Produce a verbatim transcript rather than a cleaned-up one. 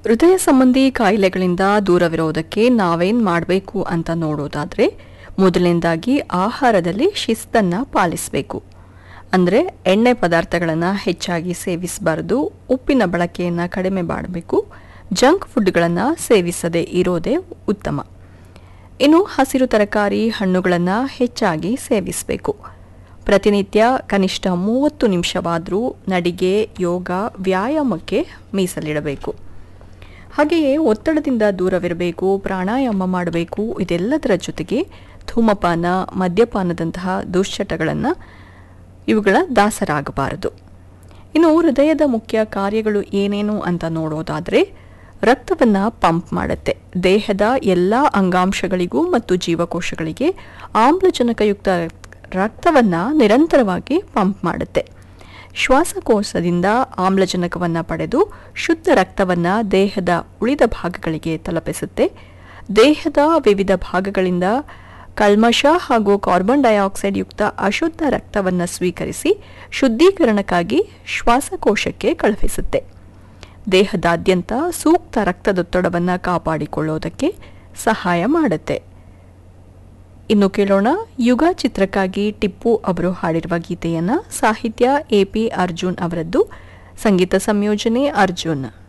ಹೃದಯ ಸಂಬಂಧಿ ಕಾಯಿಲೆಗಳಿಂದ ದೂರವಿರೋದಕ್ಕೆ ನಾವೇನು ಮಾಡಬೇಕು ಅಂತ ನೋಡೋದಾದರೆ, ಮೊದಲನೇದಾಗಿ ಆಹಾರದಲ್ಲಿ ಶಿಸ್ತನ್ನು ಪಾಲಿಸಬೇಕು. ಅಂದರೆ ಎಣ್ಣೆ ಪದಾರ್ಥಗಳನ್ನು ಹೆಚ್ಚಾಗಿ ಸೇವಿಸಬಾರ್ದು, ಉಪ್ಪಿನ ಬಳಕೆಯನ್ನು ಕಡಿಮೆ ಮಾಡಬೇಕು, ಜಂಕ್ ಫುಡ್ಗಳನ್ನು ಸೇವಿಸದೇ ಇರೋದೇ ಉತ್ತಮ. ಇನ್ನು ಹಸಿರು ತರಕಾರಿ ಹಣ್ಣುಗಳನ್ನು ಹೆಚ್ಚಾಗಿ ಸೇವಿಸಬೇಕು. ಪ್ರತಿನಿತ್ಯ ಕನಿಷ್ಠ ಮೂವತ್ತು ನಿಮಿಷವಾದರೂ ನಡಿಗೆ, ಯೋಗ, ವ್ಯಾಯಾಮಕ್ಕೆ ಮೀಸಲಿಡಬೇಕು. ಹಾಗೆಯೇ ಒತ್ತಡದಿಂದ ದೂರವಿರಬೇಕು, ಪ್ರಾಣಾಯಾಮ ಮಾಡಬೇಕು. ಇದೆಲ್ಲದರ ಜೊತೆಗೆ ಧೂಮಪಾನ, ಮದ್ಯಪಾನದಂತಹ ದುಶ್ಚಟಗಳನ್ನು ಇವುಗಳ ದಾಸರಾಗಬಾರದು. ಇನ್ನು ಹೃದಯದ ಮುಖ್ಯ ಕಾರ್ಯಗಳು ಏನೇನು ಅಂತ ನೋಡೋದಾದರೆ, ರಕ್ತವನ್ನು ಪಂಪ್ ಮಾಡುತ್ತೆ. ದೇಹದ ಎಲ್ಲ ಅಂಗಾಂಶಗಳಿಗೂ ಮತ್ತು ಜೀವಕೋಶಗಳಿಗೆ ಆಮ್ಲಜನಕಯುಕ್ತ ರಕ್ತವನ್ನು ನಿರಂತರವಾಗಿ ಪಂಪ್ ಮಾಡುತ್ತೆ. ಶ್ವಾಸಕೋಶದಿಂದ ಆಮ್ಲಜನಕವನ್ನು ಪಡೆದು ಶುದ್ಧ ರಕ್ತವನ್ನು ದೇಹದ ಉಳಿದ ಭಾಗಗಳಿಗೆ ತಲುಪಿಸುತ್ತೆ. ದೇಹದ ವಿವಿಧ ಭಾಗಗಳಿಂದ ಕಲ್ಮಶ ಹಾಗೂ ಕಾರ್ಬನ್ ಡೈಆಕ್ಸೈಡ್ ಯುಕ್ತ ಅಶುದ್ಧ ರಕ್ತವನ್ನು ಸ್ವೀಕರಿಸಿ ಶುದ್ಧೀಕರಣಕ್ಕಾಗಿ ಶ್ವಾಸಕೋಶಕ್ಕೆ ಕಳುಹಿಸುತ್ತೆ. ದೇಹದಾದ್ಯಂತ ಸೂಕ್ತ ರಕ್ತದೊತ್ತಡವನ್ನು ಕಾಪಾಡಿಕೊಳ್ಳೋದಕ್ಕೆ ಸಹಾಯ ಮಾಡುತ್ತೆ. ಇನ್ನು ಕೇಳೋಣ ಯುಗ ಚಿತ್ರಕ್ಕಾಗಿ ಟಿಪ್ಪು ಅವರು ಹಾಡಿರುವ ಗೀತೆಯನ್ನು. ಸಾಹಿತ್ಯ ಎ ಪಿ ಅರ್ಜುನ್ ಅವರದ್ದು, ಸಂಗೀತ ಸಂಯೋಜನೆ ಅರ್ಜುನ್.